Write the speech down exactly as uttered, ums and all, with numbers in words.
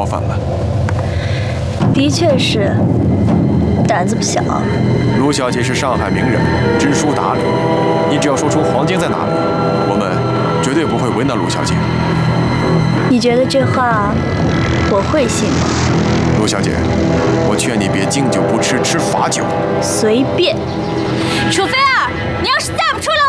冒犯了。 的确是，胆子不小。 卢小姐是上海名人，知书达理，你只要说出黄金在哪里，我们绝对不会为难卢小姐。 你觉得这话我会信吗？ 卢小姐，我劝你别敬酒不吃吃罚酒。 随便。 楚菲儿，你要是再不出来！